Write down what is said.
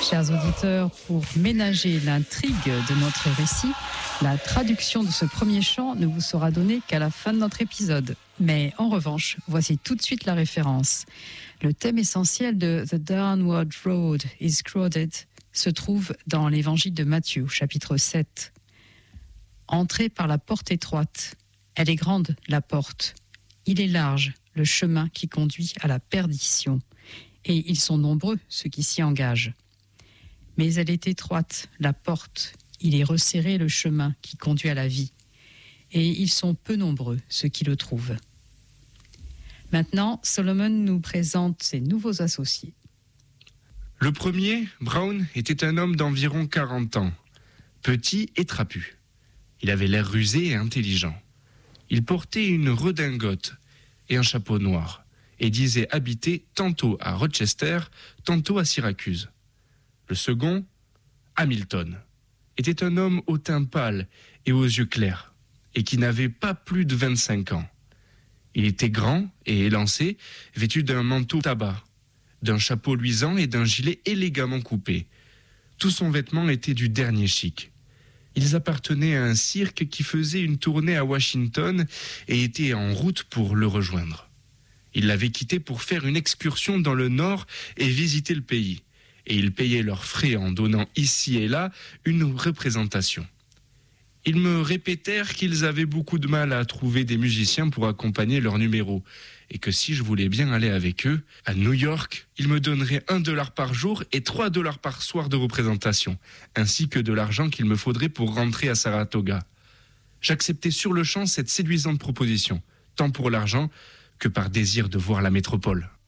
Chers auditeurs, pour ménager l'intrigue de notre récit, la traduction de ce premier chant ne vous sera donnée qu'à la fin de notre épisode. Mais en revanche, voici tout de suite la référence. Le thème essentiel de The Downward Road is Crowded se trouve dans l'évangile de Matthieu, chapitre 7. Entrez par la porte étroite. Elle est grande, la porte. Il est large, le chemin qui conduit à la perdition. Et ils sont nombreux, ceux qui s'y engagent. Mais elle est étroite, la porte. Il est resserré, le chemin qui conduit à la vie. Et ils sont peu nombreux, ceux qui le trouvent. Maintenant, Solomon nous présente ses nouveaux associés. Le premier, Brown, était un homme d'environ 40 ans, petit et trapu. Il avait l'air rusé et intelligent. Il portait une redingote et un chapeau noir et disait habiter tantôt à Rochester, tantôt à Syracuse. Le second, Hamilton, était un homme au teint pâle et aux yeux clairs et qui n'avait pas plus de 25 ans. Il était grand et élancé, vêtu d'un manteau tabac, d'un chapeau luisant et d'un gilet élégamment coupé. Tout son vêtement était du dernier chic. Ils appartenaient à un cirque qui faisait une tournée à Washington et étaient en route pour le rejoindre. Ils l'avaient quitté pour faire une excursion dans le nord et visiter le pays. Et ils payaient leurs frais en donnant ici et là une représentation. Ils me répétèrent qu'ils avaient beaucoup de mal à trouver des musiciens pour accompagner leurs numéros et que si je voulais bien aller avec eux, à New York, ils me donneraient $1 par jour et $3 par soir de représentation, ainsi que de l'argent qu'il me faudrait pour rentrer à Saratoga. J'acceptais sur le champ cette séduisante proposition, tant pour l'argent que par désir de voir la métropole.